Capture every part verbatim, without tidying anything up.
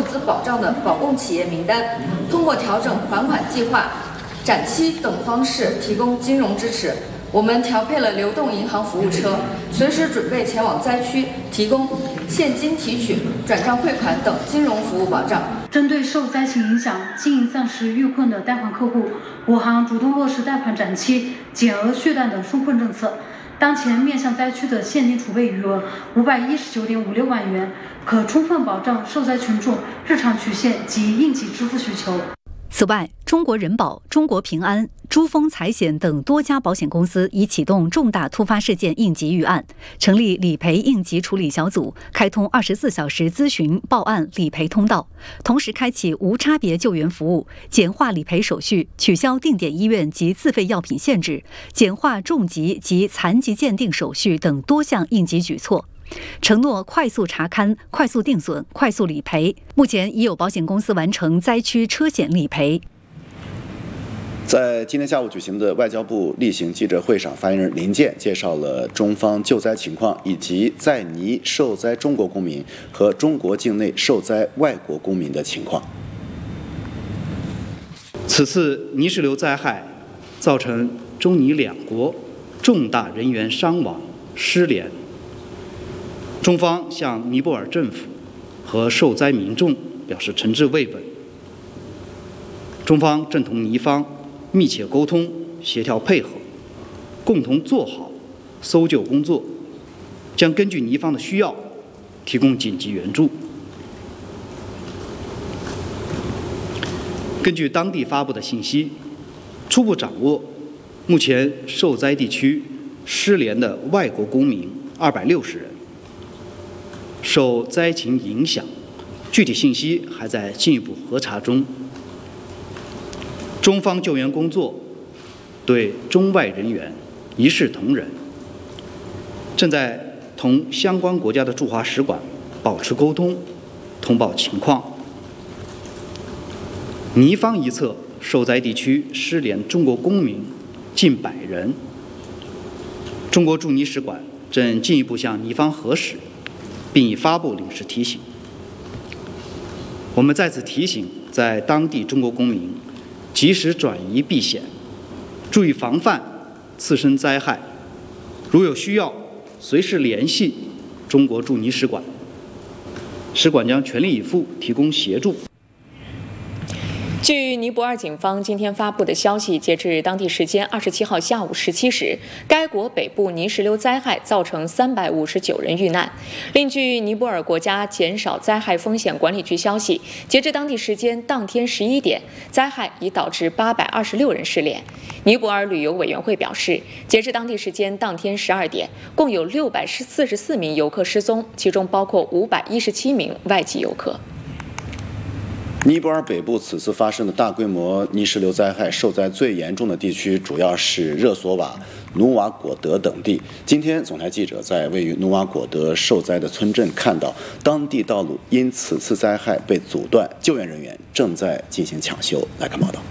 资保障的保供企业名单，通过调整还款计划、展期等方式提供金融支持。我们调配了流动银行服务车，随时准备前往灾区，提供现金提取、转账汇款等金融服务保障。 针对受灾情影响、经营暂时遇困的贷款客户，我行主动落实贷款展期、减额续贷等纾困政策。当前面向灾区的现金储备余额五百一十九点五六万元，可充分保障受灾群众日常取现及应急支付需求。 此外，中国人保、中国平安、珠丰财险等多家保险公司已启动重大突发事件应急预案，成立理赔应急处理小组，开通二十四小时咨询、报案、理赔通道，同时开启无差别救援服务，简化理赔手续，取消定点医院及自费药品限制，简化重疾及残疾鉴定手续等多项应急举措。承诺快速查勘、快速定损、快速理赔。目前已有保险公司完成灾区车险理赔。 在今天下午举行的外交部例行记者会上，发言人林健介绍了中方救灾情况，以及在尼受灾中国公民和中国境内受灾外国公民的情况。 此次泥石流灾害造成中尼两国重大人员伤亡、失联。中方向尼泊尔政府和受灾民众表示诚挚慰问。中方正同尼方密切沟通、协调配合，共同做好搜救工作，将根据尼方的需要提供紧急援助。根据当地发布的信息，初步掌握目前受灾地区失联的外国公民二百六十人。受灾情影响，具体信息还在进一步核查中。中方救援工作对中外人员一视同仁，正在同相关国家的驻华使馆保持沟通，通报情况。尼方一侧受灾地区失联中国公民近百人，中国驻尼使馆正进一步向尼方核实，并已发布临时提醒。我们再次提醒在当地中国公民及时转移避险，注意防范次生灾害。如有需要，随时联系中国驻尼使馆，使馆将全力以赴提供协助。 据尼泊尔警方今天发布的消息，截至当地时间二十七号下午十七时，该国北部泥石流灾害造成三百五十九人遇难。另据尼泊尔国家减少灾害风险管理局消息，截至当地时间当天十一点，灾害已导致八百二十六人失联。尼泊尔旅游委员会表示，截至当地时间当天十二点，共有六百四十四名游客失踪，其中包括五百一十七名外籍游客。 尼泊尔北部此次发生的大规模泥石流灾害，受灾最严重的地区主要是热索瓦、努瓦果德等地。今天，总台记者在位于努瓦果德受灾的村镇看到，当地道路因此次灾害被阻断，救援人员正在进行抢修。来看报道。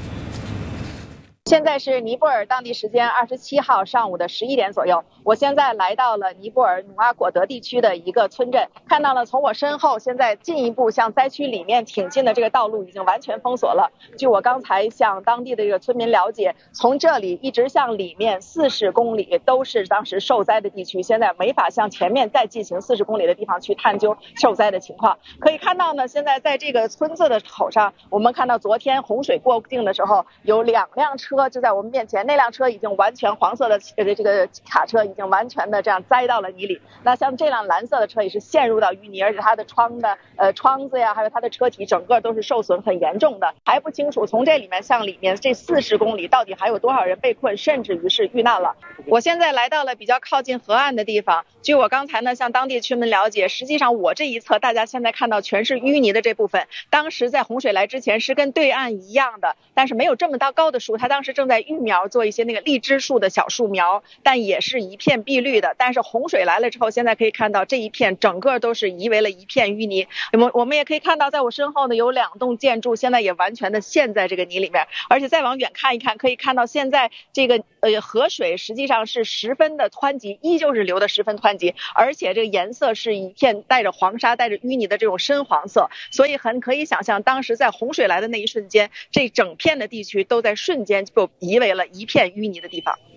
现在是尼泊尔当地时间二十七号上午的十一点左右，我现在来到了尼泊尔努阿果德地区的一个村镇，看到了从我身后现在进一步向灾区里面挺进的这个道路已经完全封锁了。据我刚才向当地的这个村民了解，从这里一直向里面四十公里都是当时受灾的地区，现在没法向前面再进行四十公里的地方去探究受灾的情况。可以看到呢，现在在这个村子的口上，我们看到昨天洪水过境的时候，有两辆车就在我们面前，那辆车已经完全黄色的这个卡车已经完全的这样栽到了泥里。那像这辆蓝色的车也是陷入到淤泥，而且它的窗的呃窗子呀，还有它的车体整个都是受损很严重的。还不清楚从这里面向里面这四十公里到底还有多少人被困，甚至于是遇难了。我现在来到了比较靠近河岸的地方，据我刚才呢向当地村民了解，实际上我这一侧大家现在看到全是淤泥的这部分，当时在洪水来之前是跟对岸一样的，但是没有这么大高的树，它当时时正在育苗做一些那个荔枝树的小树苗，但也是一片碧绿的。但是洪水来了之后，现在可以看到这一片整个都是夷为了一片淤泥。我们我们也可以看到，在我身后呢有两栋建筑，现在也完全的陷在这个泥里面。而且再往远看一看，可以看到现在这个呃河水实际上是十分的湍急，依旧是流的十分湍急，而且这个颜色是一片带着黄沙、带着淤泥的这种深黄色，所以很可以想象，当时在洪水来的那一瞬间，这整片的地区都在瞬间就夷为了一片淤泥的地方。